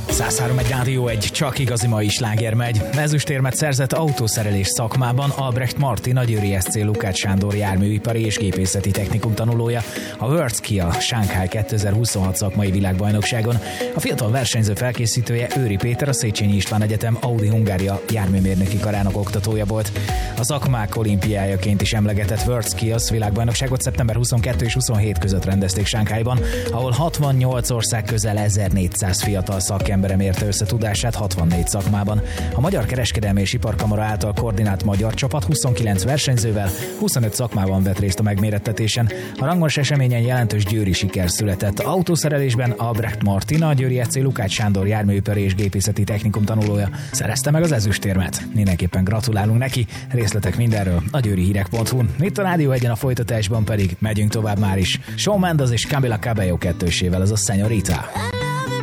103 egy Rádió 1, csak igazi mai sláger megy. Ezüstérmet szerzett autószerelés szakmában Albrecht Martin, a Győri SC Lukács Sándor járműipari és gépészeti technikum tanulója a World Skia Shanghai 2026 szakmai világbajnokságon. A fiatal versenyző felkészítője Őri Péter, a Széchenyi István Egyetem Audi Hungária járműmérnöki karának oktatója volt. A szakmák olimpiájaként is emlegetett World Skias világbajnokságot szeptember 22 és 27 között rendezték Shanghaiban, ahol 68 ország közel 1400 fiatal szakember mérte össze tudását 64 szakmában. A Magyar Kereskedelmi és Iparkamara által koordinált magyar csapat 29 versenyzővel 25 szakmában vett részt a megmérettetésen. A rangos eseményen jelentős győri siker született. Autószerelésben Albrecht Martin, a Győri SC Lukács Sándor járműipari és gépészeti technikum tanulója szerezte meg az ezüstérmet. Mindenképpen gratulálunk neki, részletek mindenről a győrihírek.hu-n. Itt a Rádió 1-en, a folytatásban pedig megyünk tovább már is. Shawn Mendes és Camila Cabello kettősével, ez a Señorita.